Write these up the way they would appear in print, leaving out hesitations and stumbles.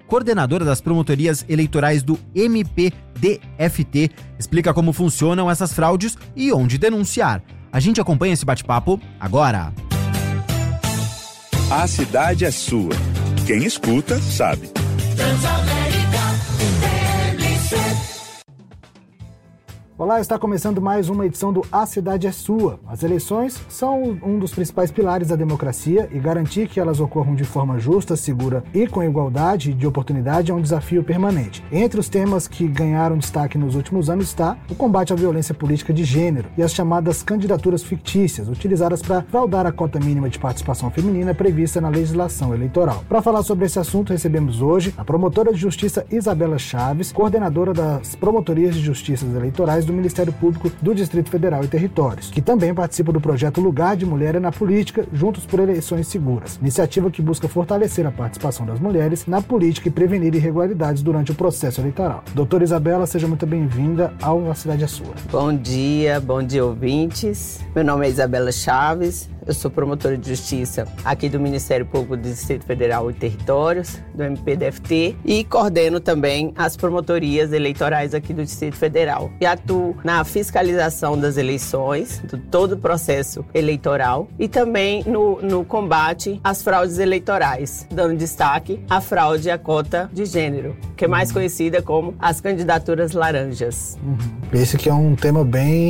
coordenadora das promotorias eleitorais do MPDFT, explica como funcionam essas fraudes e onde denunciar. A gente acompanha esse bate-papo agora. A cidade é sua. Quem escuta, sabe. Olá, está começando mais uma edição do A Cidade é Sua. As eleições são um dos principais pilares da democracia e garantir que elas ocorram de forma justa, segura e com igualdade de oportunidade é um desafio permanente. Entre os temas que ganharam destaque nos últimos anos está o combate à violência política de gênero e as chamadas candidaturas fictícias, utilizadas para fraudar a cota mínima de participação feminina prevista na legislação eleitoral. Para falar sobre esse assunto, recebemos hoje a promotora de justiça Isabela Chaves, coordenadora das promotorias de justiça eleitorais do Ministério Público do Distrito Federal e Territórios, que também participa do projeto Lugar de Mulher na Política, Juntos por Eleições Seguras, iniciativa que busca fortalecer a participação das mulheres na política e prevenir irregularidades durante o processo eleitoral. Doutora Isabela, seja muito bem-vinda ao A Cidade é Sua. Bom dia ouvintes. Meu nome é Isabela Chaves, eu sou promotora de justiça aqui do Ministério Público do Distrito Federal e Territórios, do MPDFT, e coordeno também as promotorias eleitorais aqui do Distrito Federal. E atuo na fiscalização das eleições, de todo o processo eleitoral, e também no combate às fraudes eleitorais, dando destaque à fraude à cota de gênero, que é mais conhecida como as candidaturas laranjas. Esse que é um tema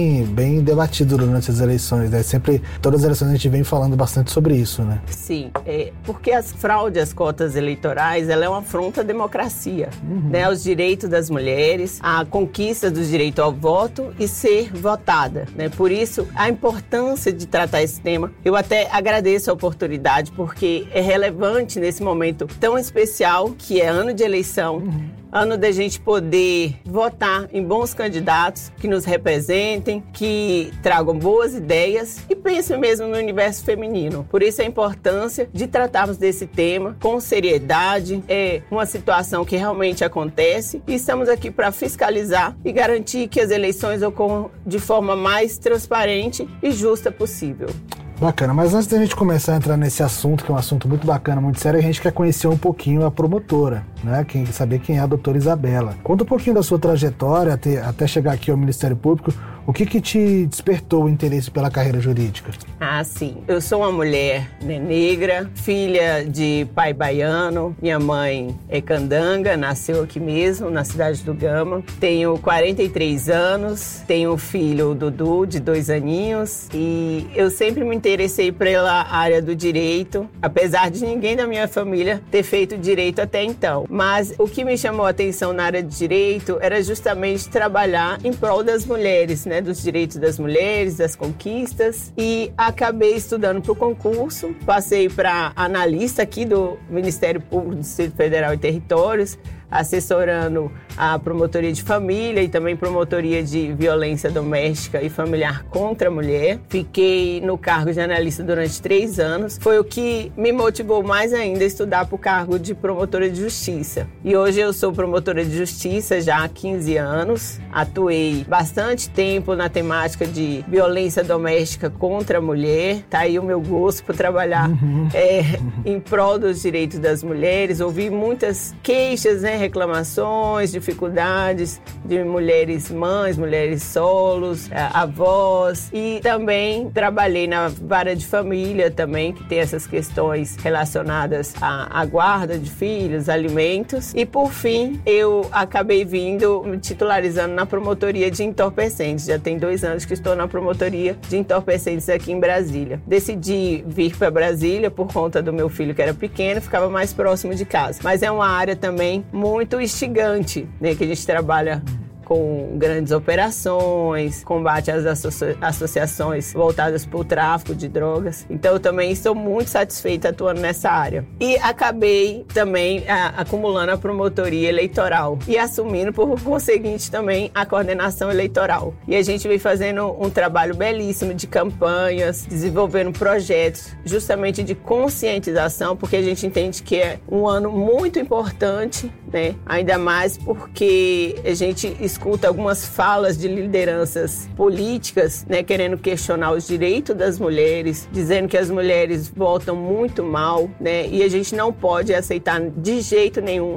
bem debatido durante as eleições, né? Sempre, todas as eleições a gente vem falando bastante sobre isso, né? Sim, porque as fraudes às cotas eleitorais, ela é uma afronta à democracia, né? Aos direitos das mulheres, a conquista do direito ao voto e ser votada, né? Por isso, a importância de tratar esse tema. Eu até agradeço a oportunidade, porque é relevante nesse momento tão especial, que é ano de eleição, ano da gente poder votar em bons candidatos que nos representem, que tragam boas ideias e pensem mesmo no universo feminino. Por isso a importância de tratarmos desse tema com seriedade. É uma situação que realmente acontece e estamos aqui para fiscalizar e garantir que as eleições ocorram de forma mais transparente e justa possível. Bacana, mas antes da gente começar a entrar nesse assunto, que é um assunto muito bacana, muito sério, a gente quer conhecer um pouquinho a promotora, né? Saber quem é a doutora Isabela. Conta um pouquinho da sua trajetória até chegar aqui ao Ministério Público. O que te despertou o interesse pela carreira jurídica? Sim. Eu sou uma mulher, né, negra, filha de pai baiano. Minha mãe é candanga, nasceu aqui mesmo, na cidade do Gama. Tenho 43 anos, tenho um filho, o Dudu, de 2 aninhos. E eu sempre me interessei pela área do direito, apesar de ninguém da minha família ter feito direito até então. Mas o que me chamou a atenção na área de direito era justamente trabalhar em prol das mulheres, né? Dos direitos das mulheres, das conquistas, e acabei estudando para o concurso, passei para analista aqui do Ministério Público do Distrito Federal e Territórios, assessorando a promotoria de família e também promotoria de violência doméstica e familiar contra a mulher. Fiquei no cargo de analista durante 3 anos. Foi o que me motivou mais ainda a estudar para o cargo de promotora de justiça. E hoje eu sou promotora de justiça já há 15 anos. Atuei bastante tempo na temática de violência doméstica contra a mulher. Tá aí o meu gosto por trabalhar em prol dos direitos das mulheres. Ouvi muitas queixas, né? Reclamações, dificuldades de mulheres mães, mulheres solos, avós, e também trabalhei na vara de família também, que tem essas questões relacionadas à guarda de filhos, alimentos, e por fim eu acabei me titularizando na promotoria de entorpecentes. Já tem 2 anos que estou na promotoria de entorpecentes aqui em Brasília. Decidi vir para Brasília por conta do meu filho, que era pequeno, ficava mais próximo de casa, mas é uma área também muito instigante, né, que a gente trabalha com grandes operações, combate às associações voltadas para o tráfico de drogas. Então, eu também estou muito satisfeita atuando nessa área. E acabei também acumulando a promotoria eleitoral e assumindo, por conseguinte, também a coordenação eleitoral. E a gente vem fazendo um trabalho belíssimo de campanhas, desenvolvendo projetos justamente de conscientização, porque a gente entende que é um ano muito importante, né? Ainda mais porque a gente escuta algumas falas de lideranças políticas, né, querendo questionar os direitos das mulheres, dizendo que as mulheres votam muito mal, né, e a gente não pode aceitar de jeito nenhum